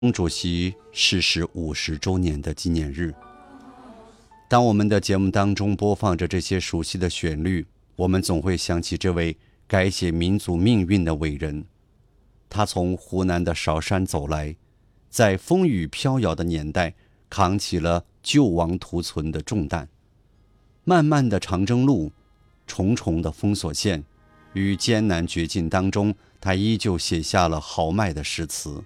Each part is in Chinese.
毛主席逝世50周年的纪念日。当我们的节目当中播放着这些熟悉的旋律，我们总会想起这位改写民族命运的伟人。他从湖南的韶山走来，在风雨飘摇的年代，扛起了救亡图存的重担。漫漫的长征路，重重的封锁线，与艰难绝境当中，他依旧写下了豪迈的诗词。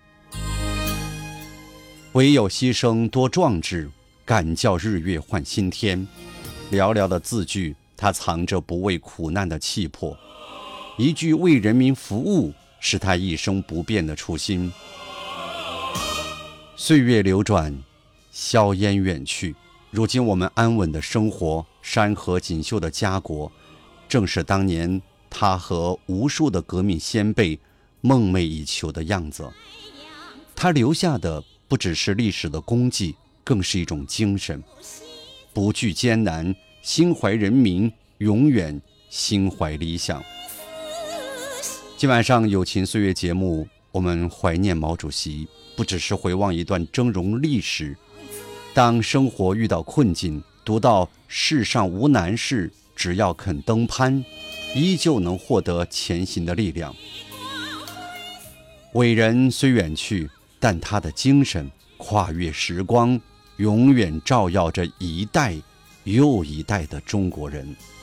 唯有牺牲多壮志，敢叫日月换新天。寥寥的字句，他藏着不畏苦难的气魄。一句为人民服务，是他一生不变的初心。岁月流转，硝烟远去，如今我们安稳的生活，山河锦绣的家国，正是当年他和无数的革命先辈梦寐以求的样子。他留下的不只是历史的功绩，更是一种精神，不惧艰难，心怀人民，永远心怀理想。今晚上友情岁月节目，我们怀念毛主席，不只是回望一段峥嵘历史。当生活遇到困境，读到世上无难事，只要肯登攀，依旧能获得前行的力量。伟人虽远去，但他的精神跨越时光，永远照耀着一代又一代的中国人。